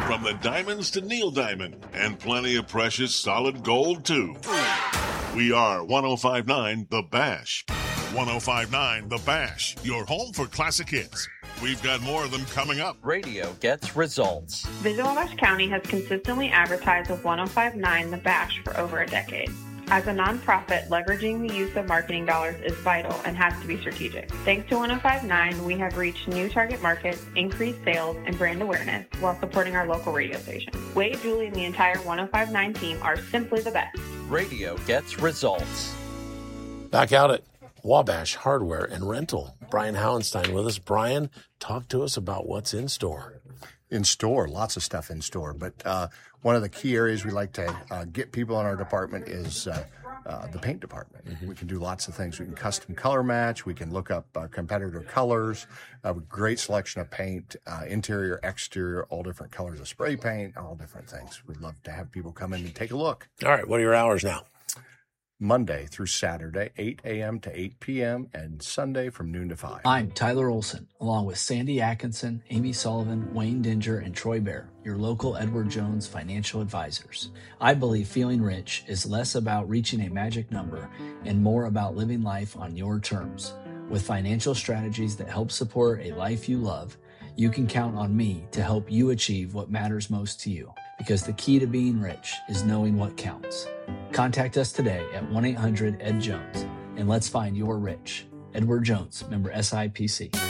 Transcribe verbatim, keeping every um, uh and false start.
From the diamonds to Neil Diamond, and plenty of precious solid gold, too. We are one oh five point nine The Bash. one oh five point nine The Bash, your home for classic hits. We've got more of them coming up. Radio gets results. Visit Wabash County has consistently advertised with one oh five point nine The Bash for over a decade. As a nonprofit, leveraging the use of marketing dollars is vital and has to be strategic. Thanks to one oh five point nine, we have reached new target markets, increased sales, and brand awareness while supporting our local radio station. Wade, Julie, and the entire one oh five point nine team are simply the best. Radio gets results. Back out at Wabash Hardware and Rental. Brian Howenstein with us. Brian, talk to us about what's in store. In store, lots of stuff in store. But uh, one of the key areas we like to uh, get people in our department is uh, uh, the paint department. Mm-hmm. We can do lots of things. We can custom color match. We can look up uh, competitor colors. Uh, great selection of paint, uh, interior, exterior, all different colors of spray paint, all different things. We'd love to have people come in and take a look. All right, what are your hours now? Monday through Saturday, eight a.m. to eight p.m., and Sunday from noon to five. I'm Tyler Olson, along with Sandy Atkinson, Amy Sullivan, Wayne Dinger, and Troy Bear, your local Edward Jones financial advisors. I believe feeling rich is less about reaching a magic number and more about living life on your terms. With financial strategies that help support a life you love, you can count on me to help you achieve what matters most to you. Because the key to being rich is knowing what counts. Contact us today at one eight hundred E D Jones and let's find your rich. Edward Jones, member S I P C.